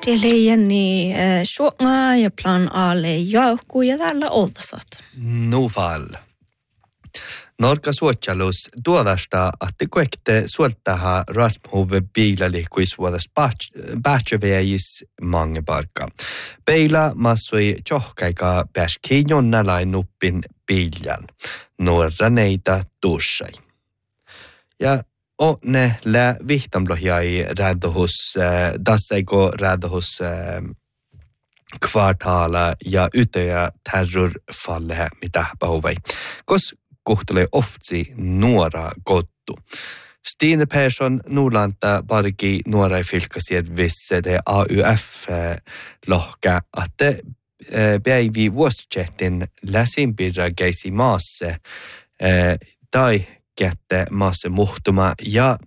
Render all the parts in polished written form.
Teille Jenni suonga ja plan alle jauhku ja täällä oltasat. Nuval. Norka suotjalus tuodasta, että koekte suoltaha rasmhuve biilali kuisuodas päätjöveäjis mangeparka. Peila massui tjohkaika pääski jonnalain nuppin biiljan. Nuorra neitä tuussai. Ja ne lä vihtamlohjai rädohus, dassaiko rädohus kvartala ja ytöjä terrorfalle mitä pahovai. Kos kuhtelee oftsi nuora kottu. Stine Persson Nordlanta bargi nuora fylkasier visse det AUF-lohka, että päivi vuosittain läsimpirra geisi maassa tai kätte maassa muhtuma ja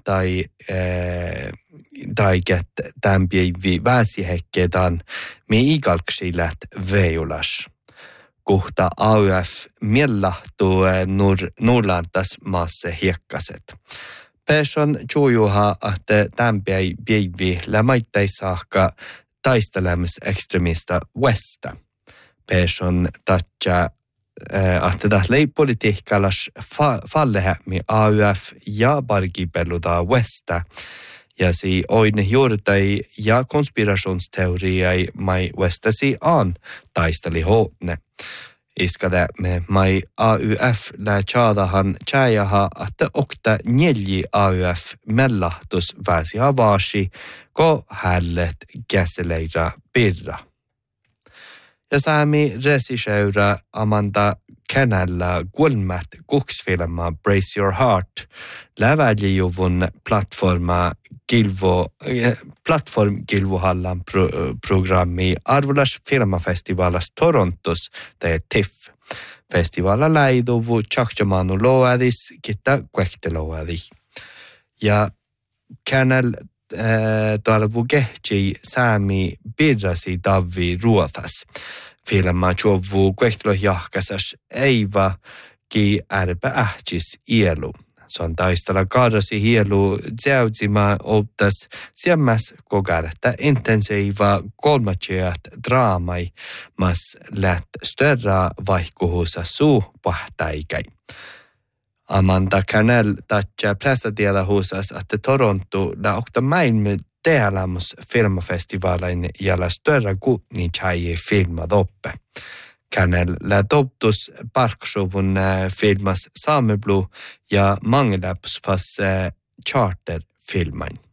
tai kätte tämän päivi väsihekkeetan mi ikalksilät veulas. Kohta AUF mielahtuu Nordlantas maassa hiekkaset. Persson juujuha, että tämän päivi lämaittei saakka taistelemis ekstremista Westa. Persson tatja, että tässä politiikkalas fallehämmi AUF ja bargipelluta Westa. Ja si oine juurtai ja konspirationsteoriai mai Westasi aan taisteli hootne. Iskade me mai AUF lää chaadahan chajaha, että okta nelji AUF mellahtus väsi havaasi, ko hället käseleira pirra. Ja saami resiseura Amanda Kennellä kulmat kuksfilma Brace Your Heart läväljuvun platform Gilvohallan programmi arvolas filmafestivalas Torontos te TIFF. Festivala läiduvu tjaktjamanu loadis kitta kuekteloadi. Ja Kennel tuolla vukehtsi saami birrasi davvi ruotas. Filma tjovu kuektelohjahkasas eiva ki ärpä ähtsis ielu. Se on taistella kaadasi hielu zäutsima optas siemmäs kogarta intensiiva kolmatjeat draamai mas läht störra vaihkuhusa suu pahtaikai. Amanda Kennell tatja pressatiellä huusas, että Toronto la okta maailman teelämus filmafestivaalin jällä störra kutni tjäji filmad oppe. Kennell la toptus parksuvun filmas Sameblu ja mangeläpus fas charterfilmain.